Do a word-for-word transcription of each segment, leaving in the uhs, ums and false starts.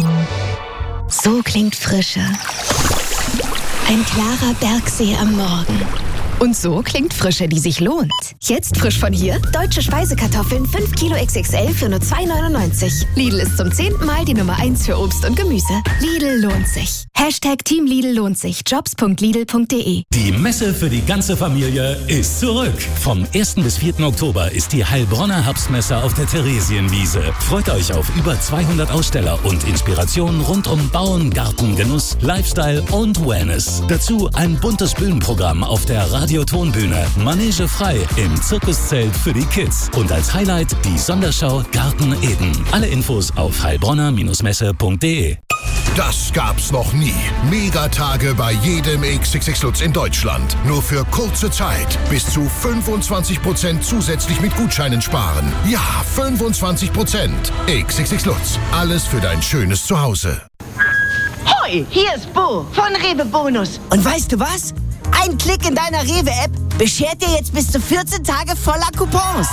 So klingt Frische. Ein klarer Bergsee am Morgen. Und so klingt Frische, die sich lohnt. Jetzt frisch von hier. Deutsche Speisekartoffeln fünf Kilo X X L für nur zwei neunundneunzig. Lidl ist zum zehnten Mal die Nummer eins für Obst und Gemüse. Lidl lohnt sich. Hashtag Team Lidl lohnt sich. Jobs punkt lidl punkt de. Die Messe für die ganze Familie ist zurück. Vom ersten bis vierten Oktober ist die Heilbronner Herbstmesse auf der Theresienwiese. Freut euch auf über zweihundert Aussteller und Inspirationen rund um Bauen, Garten, Genuss, Lifestyle und Wellness. Dazu ein buntes Bühnenprogramm auf der Radio-Tonbühne, Manege frei im Zirkuszelt für die Kids und als Highlight die Sonderschau Garten Eden. Alle Infos auf heilbronner Messe punkt de. Das gab's noch nie. Megatage bei jedem X X X Lutz in Deutschland. Nur für kurze Zeit. Bis zu fünfundzwanzig Prozent zusätzlich mit Gutscheinen sparen. Ja, fünfundzwanzig Prozent. X X X Lutz. Alles für dein schönes Zuhause. Hoi, hier ist Bo von Rewe Bonus. Und weißt du was? Ein Klick in deiner Rewe-App beschert dir jetzt bis zu vierzehn Tage voller Coupons.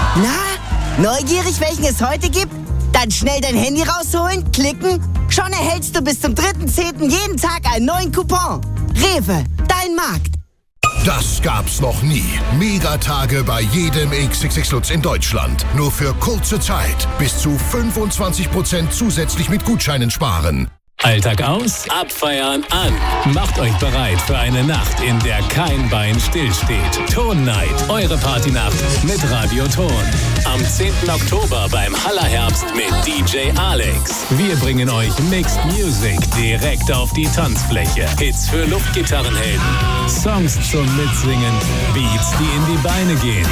Na, neugierig, welchen es heute gibt? Dann schnell dein Handy rausholen, klicken. Schon erhältst du bis zum dritten zehnten jeden Tag einen neuen Coupon. Rewe, dein Markt. Das gab's noch nie. Megatage bei jedem X X X Lutz in Deutschland. Nur für kurze Zeit. Bis zu fünfundzwanzig Prozent zusätzlich mit Gutscheinen sparen. Alltag aus, abfeiern an. Macht euch bereit für eine Nacht, in der kein Bein stillsteht. Ton Night, eure Partynacht mit Radio Ton. Am zehnten Oktober beim Hallerherbst mit D J Alex. Wir bringen euch Mixed Music direkt auf die Tanzfläche. Hits für Luftgitarrenhelden, Songs zum Mitsingen, Beats, die in die Beine gehen.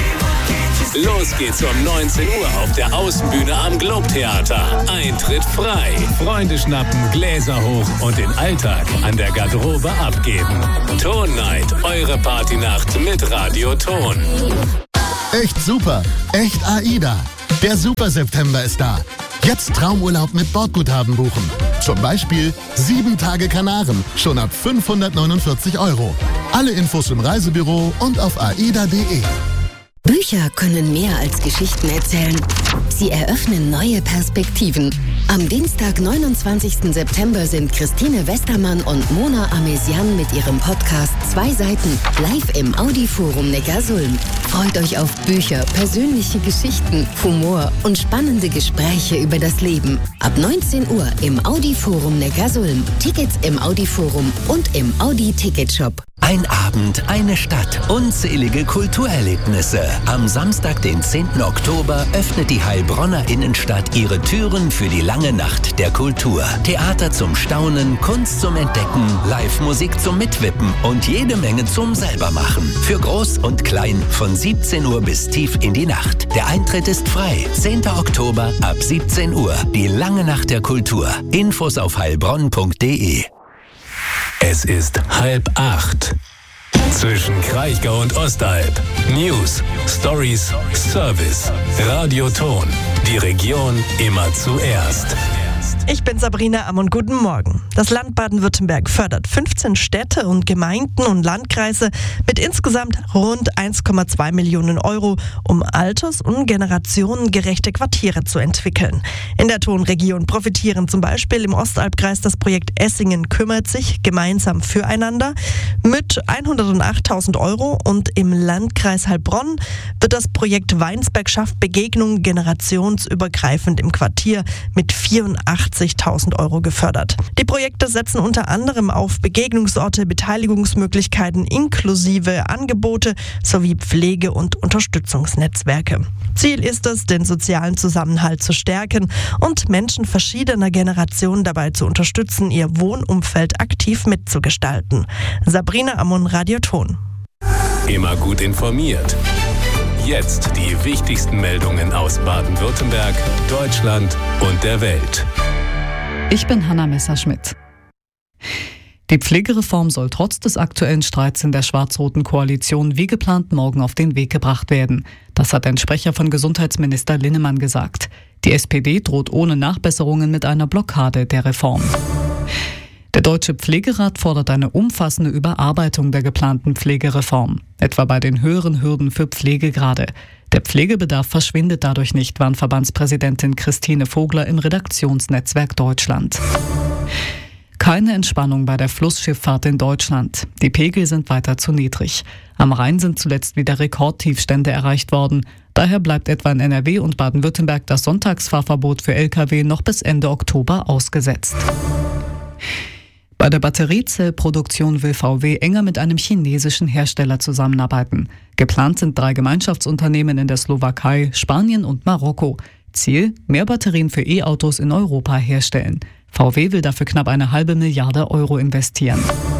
Los geht's um neunzehn Uhr auf der Außenbühne am Globe-Theater. Eintritt frei. Freunde schnappen, Gläser hoch und den Alltag an der Garderobe abgeben. Ton Night, eure Partynacht mit Radio Ton. Echt super, echt AIDA. Der Super September ist da. Jetzt Traumurlaub mit Bordguthaben buchen. Zum Beispiel sieben Tage Kanaren, schon ab fünfhundertneunundvierzig Euro. Alle Infos im Reisebüro und auf aida punkt de. Bücher können mehr als Geschichten erzählen. Sie eröffnen neue Perspektiven. Am Dienstag, neunundzwanzigsten September sind Christine Westermann und Mona Amesian mit ihrem Podcast Zwei Seiten live im Audi-Forum Neckarsulm. Freut euch auf Bücher, persönliche Geschichten, Humor und spannende Gespräche über das Leben. Ab neunzehn Uhr im Audi-Forum Neckarsulm. Tickets im Audi-Forum und im Audi-Ticketshop. Ein Abend, eine Stadt, unzählige Kulturerlebnisse. Am Samstag, den zehnten Oktober, öffnet die Heilbronner Innenstadt ihre Türen für die lange Nacht der Kultur. Theater zum Staunen, Kunst zum Entdecken, Live-Musik zum Mitwippen und jede Menge zum Selbermachen. Für Groß und Klein von siebzehn Uhr bis tief in die Nacht. Der Eintritt ist frei. zehnten Oktober ab siebzehn Uhr. Die lange Nacht der Kultur. Infos auf heilbronn punkt de. Es ist halb acht. Zwischen Kraichgau und Ostalb. News, Stories, Service. Radio Ton. Die Region immer zuerst. Ich bin Sabrina Ammon, guten Morgen. Das Land Baden-Württemberg fördert fünfzehn Städte und Gemeinden und Landkreise mit insgesamt rund eins Komma zwei Millionen Euro, um alters- und generationengerechte Quartiere zu entwickeln. In der Tonregion profitieren zum Beispiel im Ostalbkreis das Projekt Essingen kümmert sich gemeinsam füreinander mit hundertachttausend Euro und im Landkreis Heilbronn wird das Projekt Weinsberg schafft Begegnung generationsübergreifend im Quartier mit vierundachtzigtausend Euro gefördert. Die Projekte setzen unter anderem auf Begegnungsorte, Beteiligungsmöglichkeiten inklusive Angebote sowie Pflege- und Unterstützungsnetzwerke. Ziel ist es, den sozialen Zusammenhalt zu stärken und Menschen verschiedener Generationen dabei zu unterstützen, ihr Wohnumfeld aktiv mitzugestalten. Sabrina Ammon, Radio Ton. Immer gut informiert. Jetzt die wichtigsten Meldungen aus Baden-Württemberg, Deutschland und der Welt. Ich bin Hanna Messerschmidt. Die Pflegereform soll trotz des aktuellen Streits in der schwarz-roten Koalition wie geplant morgen auf den Weg gebracht werden. Das hat ein Sprecher von Gesundheitsminister Linnemann gesagt. Die S P D droht ohne Nachbesserungen mit einer Blockade der Reform. Der Deutsche Pflegerat fordert eine umfassende Überarbeitung der geplanten Pflegereform, etwa bei den höheren Hürden für Pflegegrade. Der Pflegebedarf verschwindet dadurch nicht, warnt Verbandspräsidentin Christine Vogler im Redaktionsnetzwerk Deutschland. Keine Entspannung bei der Flussschifffahrt in Deutschland. Die Pegel sind weiter zu niedrig. Am Rhein sind zuletzt wieder Rekordtiefstände erreicht worden. Daher bleibt etwa in N R W und Baden-Württemberg das Sonntagsfahrverbot für L K W noch bis Ende Oktober ausgesetzt. Bei der Batteriezellproduktion will V W enger mit einem chinesischen Hersteller zusammenarbeiten. Geplant sind drei Gemeinschaftsunternehmen in der Slowakei, Spanien und Marokko. Ziel: mehr Batterien für E-Autos in Europa herstellen. V W will dafür knapp eine halbe Milliarde Euro investieren.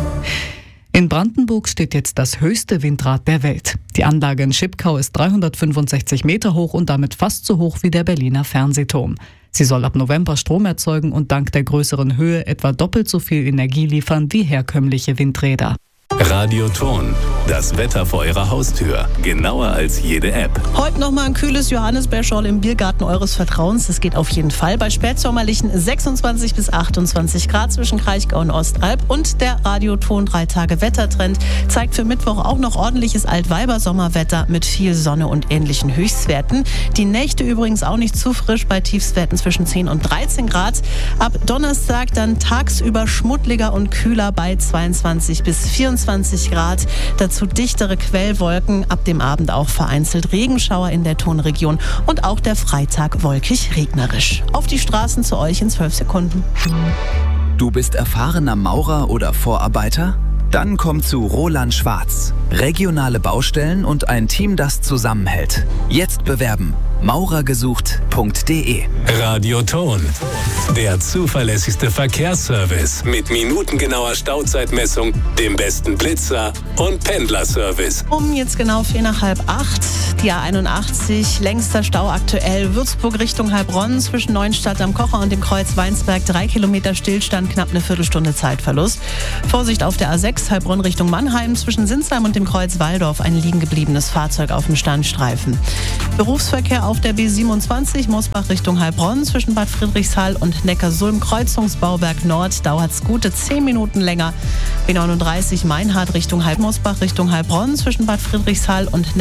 In Brandenburg steht jetzt das höchste Windrad der Welt. Die Anlage in Schipkau ist dreihundertfünfundsechzig Meter hoch und damit fast so hoch wie der Berliner Fernsehturm. Sie soll ab November Strom erzeugen und dank der größeren Höhe etwa doppelt so viel Energie liefern wie herkömmliche Windräder. Radio Ton, das Wetter vor Ihrer Haustür. Genauer als jede App. Heute nochmal ein kühles Johannisbeerschorle im Biergarten eures Vertrauens. Das geht auf jeden Fall. Bei spätsommerlichen sechsundzwanzig bis achtundzwanzig Grad zwischen Kraichgau und Ostalb. Und der Radio Ton drei Tage Wettertrend zeigt für Mittwoch auch noch ordentliches Altweiber-Sommerwetter mit viel Sonne und ähnlichen Höchstwerten. Die Nächte übrigens auch nicht zu frisch bei Tiefstwerten zwischen zehn und dreizehn Grad. Ab Donnerstag dann tagsüber schmuddliger und kühler bei zweiundzwanzig bis vierundzwanzig Grad. Dazu dichtere Quellwolken, ab dem Abend auch vereinzelt Regenschauer in der Tonregion und auch der Freitag wolkig regnerisch. Auf die Straßen zu euch in zwölf Sekunden. Du bist erfahrener Maurer oder Vorarbeiter? Dann komm zu Roland Schwarz. Regionale Baustellen und ein Team, das zusammenhält. Jetzt bewerben. maurergesucht punkt de. Radio Ton, der zuverlässigste Verkehrsservice mit minutengenauer Stauzeitmessung, dem besten Blitzer und Pendlerservice. Um jetzt genau vier nach halb acht, die A einundachtzig, längster Stau aktuell, Würzburg Richtung Heilbronn zwischen Neuenstadt am Kocher und dem Kreuz Weinsberg, drei Kilometer Stillstand, knapp eine Viertelstunde Zeitverlust. Vorsicht auf der A sechs, Heilbronn Richtung Mannheim, zwischen Sinsheim und dem Kreuz Walldorf, ein liegen gebliebenes Fahrzeug auf dem Standstreifen. Berufsverkehr auf der B siebenundzwanzig, Mosbach Richtung Heilbronn, zwischen Bad Friedrichshall und Neckarsulm, Kreuzungsbauwerk Nord, dauert es gute zehn Minuten länger. B neununddreißig, Meinhard Richtung Halbmosbach Richtung Heilbronn, zwischen Bad Friedrichshall und